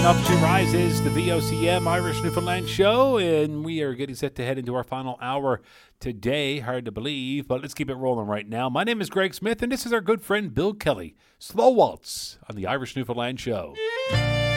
Up She Rises, the VOCM Irish Newfoundland show, and we are getting set to head into our final hour today. Hard to believe, but let's keep it rolling right now. My name is Greg Smith, and this is our good friend Bill Kelly. Slow Waltz on the Irish Newfoundland show.